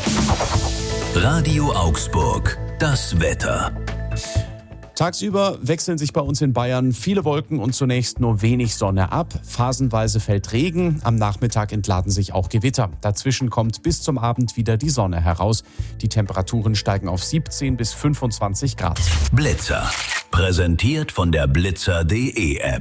Radio Augsburg, das Wetter. Tagsüber wechseln sich bei uns in Bayern viele Wolken und zunächst nur wenig Sonne ab. Phasenweise fällt Regen, am Nachmittag entladen sich auch Gewitter. Dazwischen kommt bis zum Abend wieder die Sonne heraus. Die Temperaturen steigen auf 17 bis 25 Grad. Blitzer. Präsentiert von der blitzer.de App.